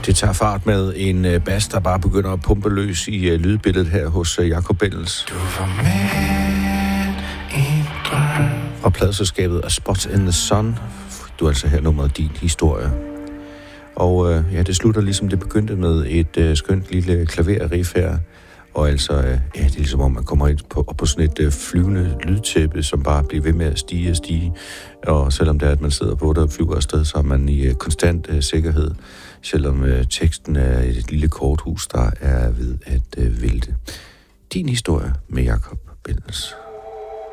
Det tager fart med en bas, der bare begynder at pumpe løs i lydbilledet her hos Jacob Bellens. Du var med i drøm. Fra pladeselskabet A Spot in the Sun. Du er altså her nummeret Din Historie. Og det slutter ligesom det begyndte med et skønt lille klaverriff her. Og altså, det er ligesom om man kommer ind på sådan et flyvende lydtæppe, som bare bliver ved med at stige og stige. Og selvom det er, at man sidder på det og flyver afsted, så er man i konstant sikkerhed. Selvom teksten er et lille korthus, der er ved at vælte. Din Historie med Jacob Bellens.